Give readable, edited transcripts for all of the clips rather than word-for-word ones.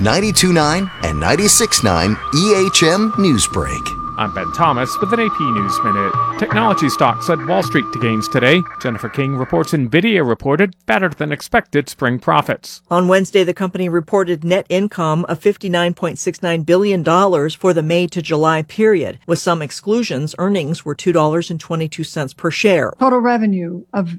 92.9 and 96.9 EHM Newsbreak. I'm Ben Thomas with an AP News Minute. Technology stocks led Wall Street to gains today. Jennifer King reports NVIDIA reported better than expected spring profits. On Wednesday, the company reported net income of $59.69 billion for the May to July period. With some exclusions, earnings were $2.22 per share. Total revenue of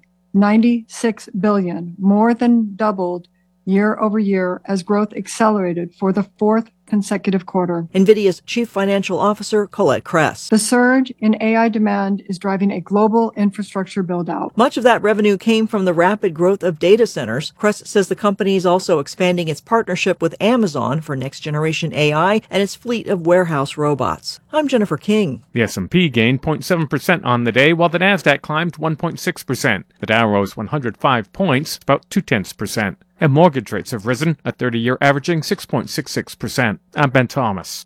$96 billion, more than doubled year over year as growth accelerated for the fourth consecutive quarter. NVIDIA's chief financial officer, Colette Kress. The surge in AI demand is driving a global infrastructure build-out. Much of that revenue came from the rapid growth of data centers. Kress says the company is also expanding its partnership with Amazon for next-generation AI and its fleet of warehouse robots. I'm Jennifer King. The S&P gained 0.7% on the day, while the Nasdaq climbed 1.6%. The Dow rose 105 points, about 0.2%. And mortgage rates have risen, a 30-year averaging 6.66%. I'm Ben Thomas.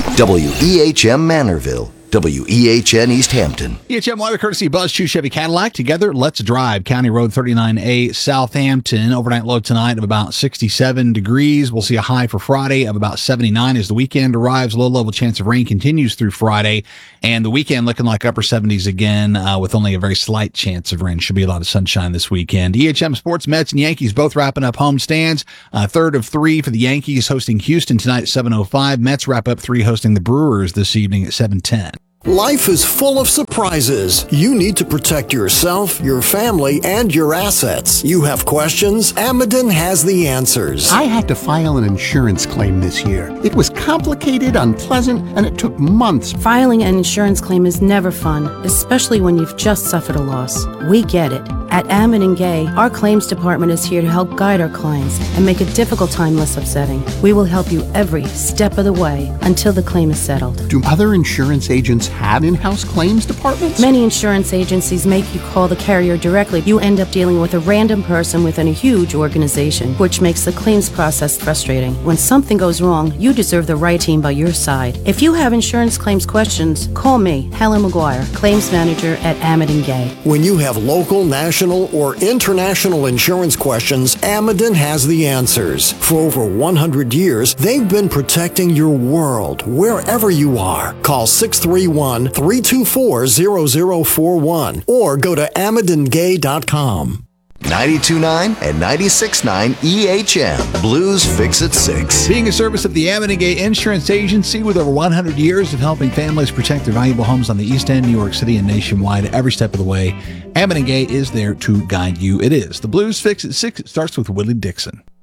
WEHM Manorville. WEHN East Hampton. EHM weather courtesy Buzz Chu Chevy Cadillac. Together, let's drive. County Road 39A, Southampton. Overnight low tonight of about 67 degrees. We'll see a high for Friday of about 79 as the weekend arrives. Low level chance of rain continues through Friday. And the weekend looking like upper 70s again with only a very slight chance of rain. Should be a lot of sunshine this weekend. EHM Sports, Mets and Yankees both wrapping up home stands. Third of three for the Yankees hosting Houston tonight at 7:05. Mets wrap up three hosting the Brewers this evening at 7:10. Life is full of surprises. You need to protect yourself, your family, and your assets. You have questions? Ameden has the answers. I had to file an insurance claim this year. It was complicated, unpleasant, and it took months. Filing an insurance claim is never fun, especially when you've just suffered a loss. We get it. At Ameden Gay, our claims department is here to help guide our clients and make a difficult time less upsetting. We will help you every step of the way until the claim is settled. Do other insurance agents have in-house claims departments? Many insurance agencies make you call the carrier directly. You end up dealing with a random person within a huge organization, which makes the claims process frustrating. When something goes wrong, you deserve the right team by your side. If you have insurance claims questions, call me, Helen McGuire, claims manager at Ameden Gay. When you have local, national, or international insurance questions, Ameden has the answers. For over 100 years, they've been protecting your world, wherever you are. Call 631-324-0041 or go to AmedenGay.com. 92.9 and 96.9 EHM. Blues Fix at 6. Being a service of the Ameden Gay Insurance Agency with over 100 years of helping families protect their valuable homes on the East End, New York City, and nationwide every step of the way, Ameden Gay is there to guide you. It is the Blues Fix at 6. It starts with Willie Dixon.